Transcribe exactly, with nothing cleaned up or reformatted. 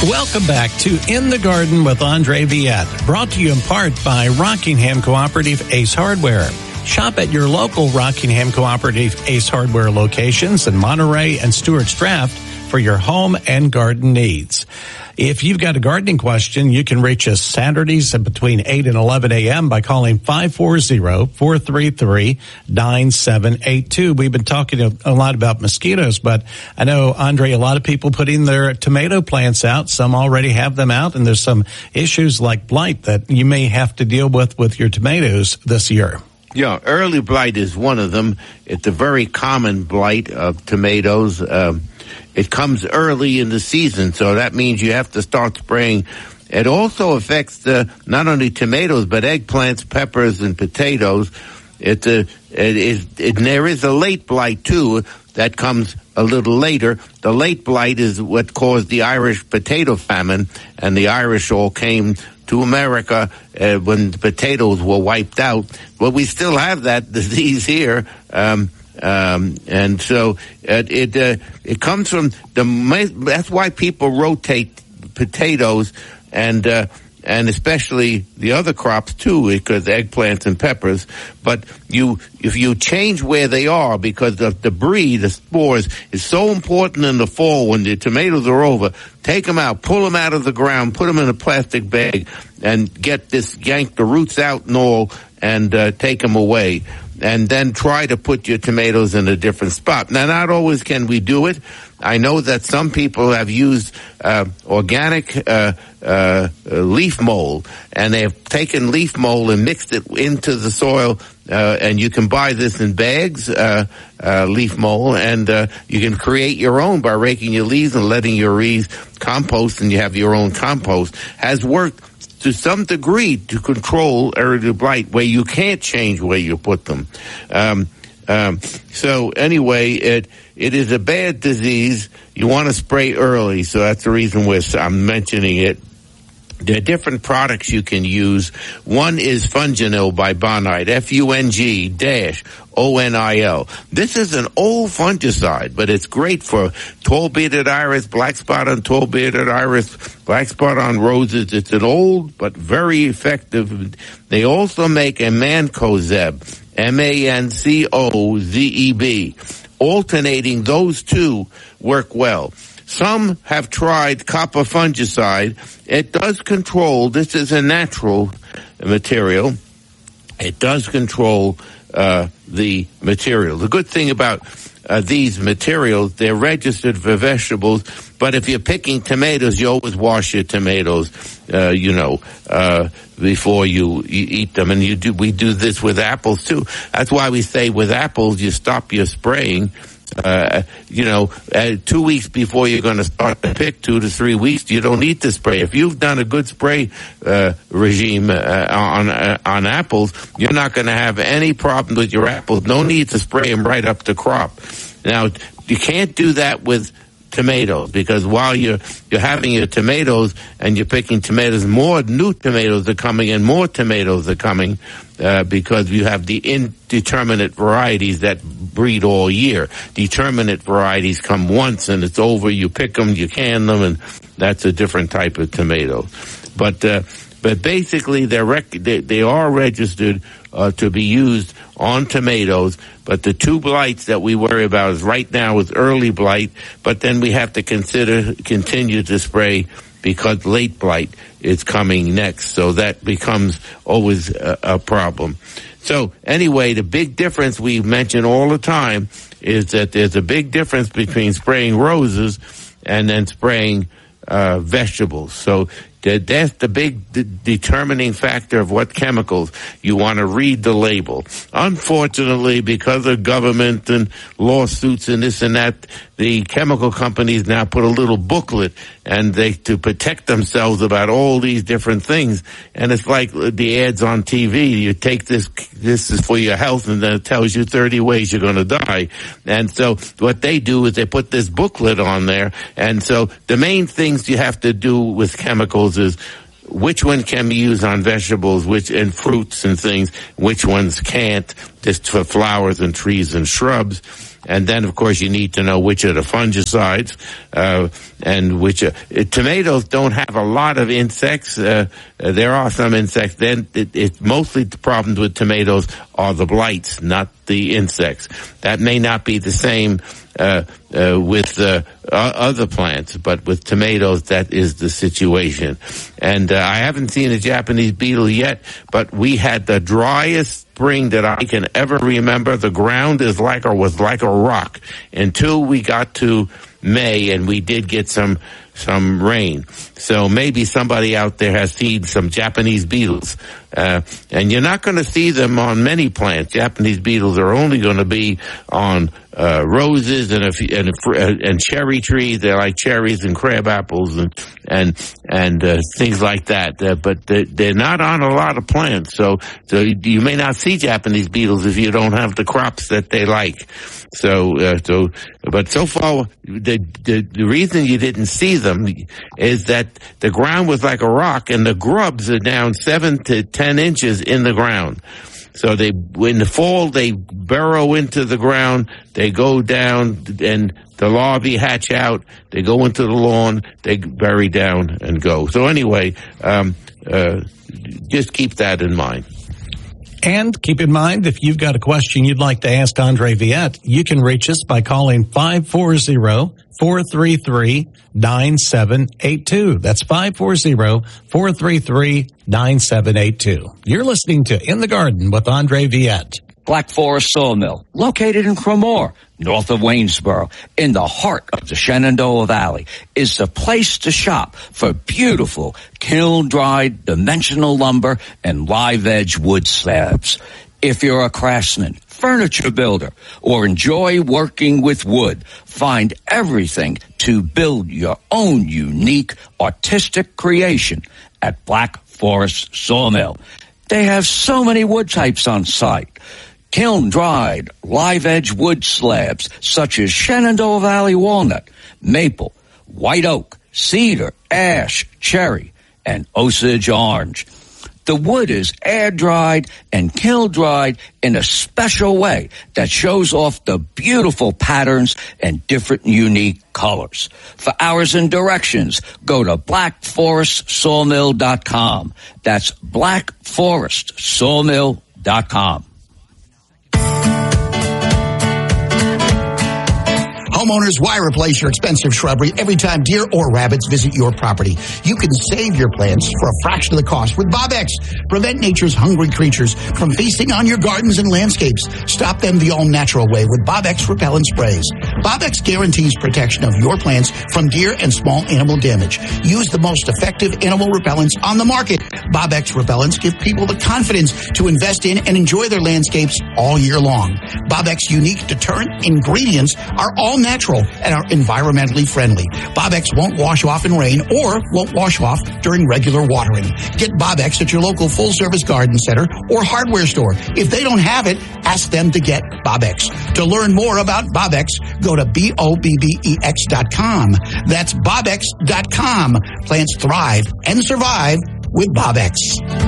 Welcome back to In the Garden with Andre Viette, brought to you in part by Rockingham Cooperative Ace Hardware. Shop at your local Rockingham Cooperative Ace Hardware locations in Monterey and Stuarts Draft for your home and garden needs. If you've got a gardening question, you can reach us Saturdays between eight and eleven a.m. by calling five four zero, four three three, nine seven eight two. We've been talking a lot about mosquitoes, but I know, Andre, a lot of people putting their tomato plants out. Some already have them out, and there's some issues like blight that you may have to deal with with your tomatoes this year. Yeah, early blight is one of them. It's a very common blight of tomatoes. Um, It comes early in the season, so that means you have to start spraying. It also affects the, not only tomatoes, but eggplants, peppers, and potatoes. It's a, it is, it, there is a late blight, too, that comes a little later. The late blight is what caused the Irish potato famine, and the Irish all came to America uh, when the potatoes were wiped out. But we still have that disease here. Um Um, and so it it, uh, it comes from the. That's why people rotate potatoes and uh, and especially the other crops too, because eggplants and peppers. But you if you change where they are, because the debris, the spores, is so important in the fall when the tomatoes are over. Take them out, pull them out of the ground, put them in a plastic bag, and get this yank the roots out and all, and uh, take them away. And then try to put your tomatoes in a different spot. Now, not always can we do it. I know that some people have used uh, organic uh, uh, leaf mold, and they've taken leaf mold and mixed it into the soil, uh, and you can buy this in bags, uh, uh, leaf mold, and uh, you can create your own by raking your leaves and letting your leaves compost, and you have your own compost. Has worked to some degree to control early blight, where you can't change where you put them. Um, um, so anyway, it it is a bad disease. You want to spray early, so that's the reason we're, I'm mentioning it. There are different products you can use. One is Funginil by Bonide, F U N G dash O N I L. This is an old fungicide, but it's great for tall-bearded iris, black spot on tall-bearded iris, black spot on roses. It's an old but very effective. They also make a Mancozeb, M A N C O Z E B. Alternating those two work well. Some have tried copper fungicide. It does control, this is a natural material. It does control uh the material. The good thing about uh, these materials, they're registered for vegetables, but if you're picking tomatoes, you always wash your tomatoes, uh, you know, uh, before you, you eat them. And you do, we do this with apples too. That's why we say with apples, you stop your spraying. Uh, you know, uh, two weeks before you're going to start to pick, two to three weeks, you don't need to spray. If you've done a good spray uh, regime uh, on uh, on apples, you're not going to have any problem with your apples. No need to spray them right up the crop. Now, you can't do that with tomatoes, because while you're you're having your tomatoes and you're picking tomatoes, more new tomatoes are coming and more tomatoes are coming uh, because you have the indeterminate varieties that breed all year. Determinate varieties come once and it's over. You pick them, you can them, and that's a different type of tomato. But uh, but basically, they're rec- they, they are registered uh, to be used on tomatoes. But the two blights that we worry about is right now is early blight, but then we have to consider continue to spray because late blight is coming next. So that becomes always a, a problem. So anyway, the big difference we mention all the time is that there's a big difference between spraying roses and then spraying uh vegetables. So that's the big de- determining factor of what chemicals you want to read the label. Unfortunately, because of government and lawsuits and this and that, the chemical companies now put a little booklet and they to protect themselves about all these different things. And it's like the ads on T V. You take this, this is for your health, and then it tells you thirty ways you're going to die. And so what they do is they put this booklet on there. And so the main things you have to do with chemicals is which one can be used on vegetables, which and fruits and things, which ones can't, just for flowers and trees and shrubs. And then, of course, you need to know which are the fungicides. Uh, and which uh, tomatoes don't have a lot of insects. Uh, uh, there are some insects. Then it, it's mostly the problems with tomatoes are the blights, not the insects. That may not be the same uh, uh, with uh, other plants, but with tomatoes, that is the situation. And uh, I haven't seen a Japanese beetle yet, but we had the driest spring that I can ever remember. The ground is like or was like a rock until we got to May, and we did get some some rain. So maybe somebody out there has seen some Japanese beetles. Uh, and you're not going to see them on many plants. Japanese beetles are only going to be on uh, roses and a few, and, a, and cherry trees. They're like cherries and crab apples and and and uh, things like that. Uh, but they're, they're not on a lot of plants. So so you may not see Japanese beetles if you don't have the crops that they like. So uh, so but so far the, the the reason you didn't see them is that the ground was like a rock, and the grubs are down seven to ten inches in the ground. So they, in the fall, they burrow into the ground, they go down, and the larvae hatch out, they go into the lawn, they bury down and go. So anyway, um, uh, just keep that in mind. And keep in mind, if you've got a question you'd like to ask Andre Viette, you can reach us by calling five four zero, four three three, nine seven eight two. That's five four zero, four three three, nine seven eight two. You're listening to In the Garden with Andre Viette. Black Forest Sawmill, located in Cremore, north of Waynesboro, in the heart of the Shenandoah Valley, is the place to shop for beautiful kiln-dried dimensional lumber and live-edge wood slabs. If you're a craftsman, furniture builder, or enjoy working with wood, find everything to build your own unique artistic creation at Black Forest Sawmill. They have so many wood types on site. Kiln-dried, live-edge wood slabs such as Shenandoah Valley walnut, maple, white oak, cedar, ash, cherry, and Osage orange. The wood is air-dried and kiln-dried in a special way that shows off the beautiful patterns and different unique colors. For hours and directions, go to black forest sawmill dot com. That's black forest sawmill dot com. Homeowners, why replace your expensive shrubbery every time deer or rabbits visit your property? You can save your plants for a fraction of the cost with Bob-X. Prevent nature's hungry creatures from feasting on your gardens and landscapes. Stop them the all-natural way with Bob-X repellent sprays. Bob-X guarantees protection of your plants from deer and small animal damage. Use the most effective animal repellents on the market. Bob-X repellents give people the confidence to invest in and enjoy their landscapes all year long. Bob-X unique deterrent ingredients are all natural and are environmentally friendly. Bob-X won't wash off in rain or won't wash off during regular watering. Get Bob-X at your local full-service garden center or hardware store. If they don't have it, ask them to get Bob-X. To learn more about Bob-X, go to B O B B E X dot com. That's Bob X dot com. Plants thrive and survive with Bob-X.